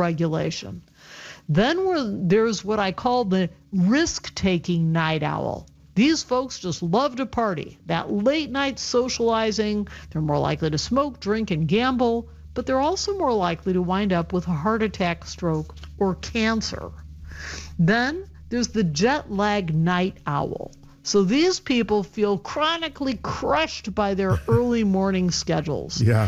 regulation. Then there's what I call the risk-taking night owl. These folks just love to party. That late night socializing, they're more likely to smoke, drink, and gamble, but they're also more likely to wind up with a heart attack, stroke, or cancer. Then there's the jet lag night owl. So these people feel chronically crushed by their early morning schedules. Yeah.